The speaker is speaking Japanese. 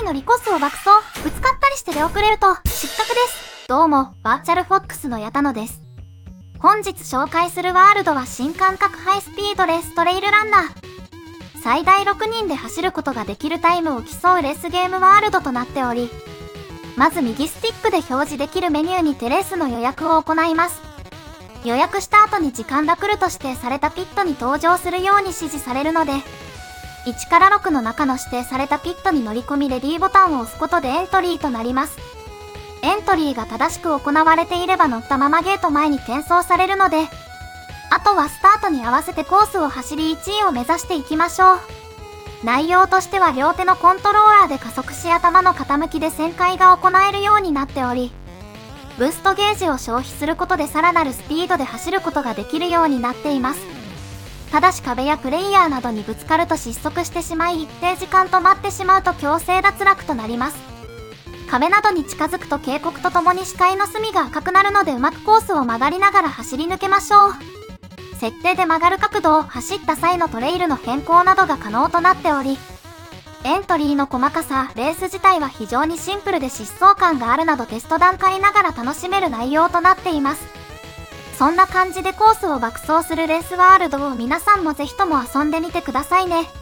乗りコースを爆走、ぶつかったりして出遅れると失格です。どうも、バーチャルフォックスの矢田野です。本日紹介するワールドは新感覚ハイスピードレーストレイルランナー。最大6人で走ることができるタイムを競うレースゲームワールドとなっており、まず右スティックで表示できるメニューにてレースの予約を行います。予約した後に時間が来ると指定されたピットに登場するように指示されるので、1から6の中の指定されたピットに乗り込みレディーボタンを押すことでエントリーとなります。エントリーが正しく行われていれば乗ったままゲート前に転送されるので、あとはスタートに合わせてコースを走り1位を目指していきましょう。内容としては両手のコントローラーで加速し頭の傾きで旋回が行えるようになっており、ブーストゲージを消費することでさらなるスピードで走ることができるようになっています。ただし壁やプレイヤーなどにぶつかると失速してしまい一定時間止まってしまうと強制脱落となります。壁などに近づくと警告とともに視界の隅が赤くなるのでうまくコースを曲がりながら走り抜けましょう。設定で曲がる角度を走った際のトレイルの変更などが可能となっており、エントリーの細かさ、レース自体は非常にシンプルで疾走感があるなどテスト段階ながら楽しめる内容となっています。そんな感じでコースを爆走するレースワールドを皆さんもぜひとも遊んでみてくださいね。